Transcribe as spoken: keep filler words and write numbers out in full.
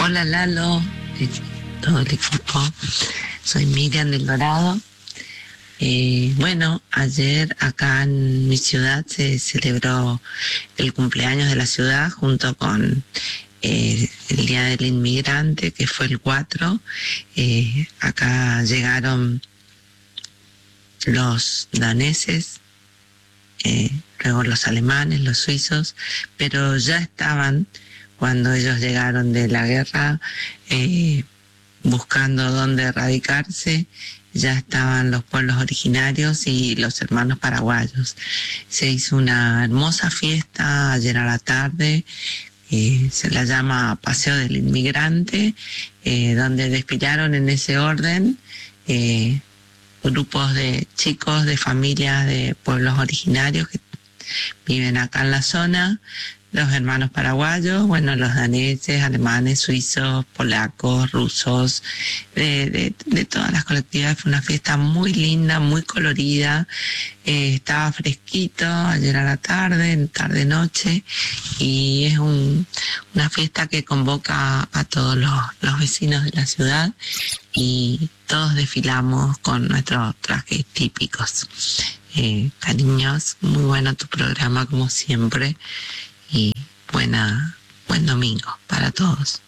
Hola Lalo, y todo el equipo. Soy Miriam del Dorado. Eh, bueno, ayer acá en mi ciudad se celebró el cumpleaños de la ciudad junto con eh, el Día del Inmigrante, que fue el cuatro. Eh, acá llegaron los daneses, eh, luego los alemanes, los suizos, pero ya estaban, cuando ellos llegaron de la guerra, eh, buscando dónde radicarse, ya estaban los pueblos originarios y los hermanos paraguayos. Se hizo una hermosa fiesta ayer a la tarde, eh, se la llama Paseo del Inmigrante, eh, donde desfilaron en ese orden eh, grupos de chicos de familias de pueblos originarios que viven acá en la zona, los hermanos paraguayos, bueno, los daneses, alemanes, suizos, polacos, rusos, de, de, de todas las colectividades. Fue una fiesta muy linda, muy colorida, eh, estaba fresquito ayer a la tarde, tarde-noche, y es un, una fiesta que convoca a, a todos los, los vecinos de la ciudad, y todos desfilamos con nuestros trajes típicos. Eh, cariños, muy bueno tu programa como siempre, y buena, buen domingo para todos.